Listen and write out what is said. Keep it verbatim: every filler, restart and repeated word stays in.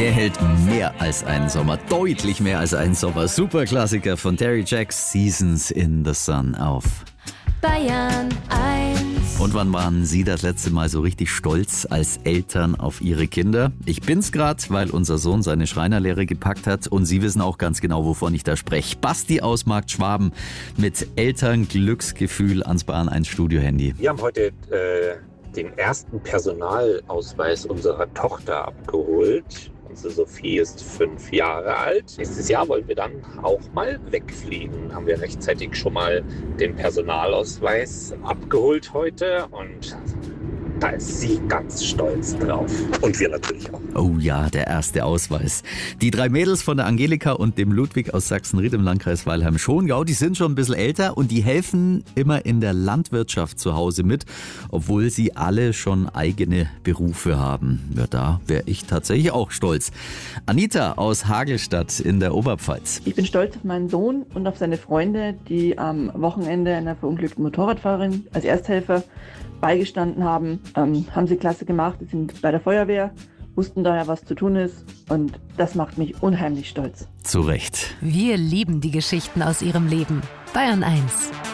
Der hält mehr als einen Sommer, deutlich mehr als einen Sommer. Superklassiker von Terry Jacks, Seasons in the Sun auf Bayern eins. Und wann waren Sie das letzte Mal so richtig stolz als Eltern auf Ihre Kinder? Ich bin's grad, weil unser Sohn seine Schreinerlehre gepackt hat und Sie wissen auch ganz genau, wovon ich da spreche. Basti aus Markt Schwaben mit Elternglücksgefühl ans Bayern eins Studiohandy. Wir haben heute äh, den ersten Personalausweis unserer Tochter abgeholt. Unsere Sophie ist fünf Jahre alt. Nächstes Jahr wollen wir dann auch mal wegfliegen. Haben wir rechtzeitig schon mal den Personalausweis abgeholt heute und da ist sie ganz stolz drauf. Und wir natürlich auch. Oh ja, der erste Ausweis. Die drei Mädels von der Angelika und dem Ludwig aus Sachsen-Ried im Landkreis Weilheim-Schongau, die sind schon ein bisschen älter und die helfen immer in der Landwirtschaft zu Hause mit, obwohl sie alle schon eigene Berufe haben. Ja, da wäre ich tatsächlich auch stolz. Anita aus Hagelstadt in der Oberpfalz. Ich bin stolz auf meinen Sohn und auf seine Freunde, die am Wochenende einer verunglückten Motorradfahrerin als Ersthelfer beigestanden haben. Ähm, haben sie klasse gemacht, sie sind bei der Feuerwehr, wussten daher, was zu tun ist und das macht mich unheimlich stolz. Zu Recht. Wir lieben die Geschichten aus ihrem Leben. Bayern eins.